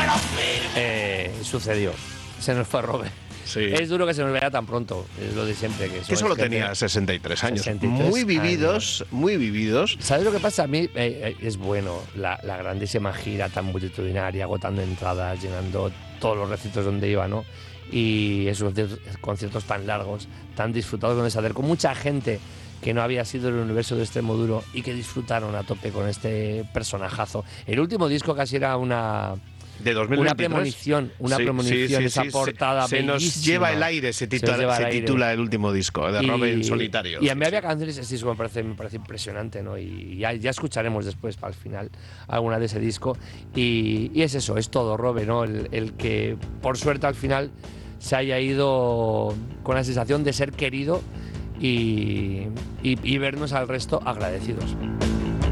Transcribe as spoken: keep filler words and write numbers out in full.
Eh, sucedió. Se nos fue Robert. Sí. Es duro que se nos vea tan pronto, es lo de siempre. Que, que solo tenía sesenta y tres años. sesenta y tres muy vividos, años. muy vividos. ¿Sabes lo que pasa? A mí eh, eh, es bueno la, la grandísima gira tan multitudinaria, agotando entradas, llenando todos los recintos donde iba, ¿no? Y esos conciertos tan largos, tan disfrutados, donde se acercó mucha gente que no había sido el universo de Extremoduro y que disfrutaron a tope con este personajazo. El último disco casi era una... De dos mil veintitrés. Una premonición, una sí, premonición, sí, sí, esa sí, portada se, se nos lleva el aire, se titula, se se aire. titula el último disco de Robert en solitario. Y a sí, mí sí. había canciones, ese disco me parece, me parece impresionante, ¿no? Y ya, ya escucharemos después, para el final, alguna de ese disco. Y, y es eso, es todo, Robert, ¿no? El, el que, por suerte, al final se haya ido con la sensación de ser querido y, y, y vernos al resto agradecidos.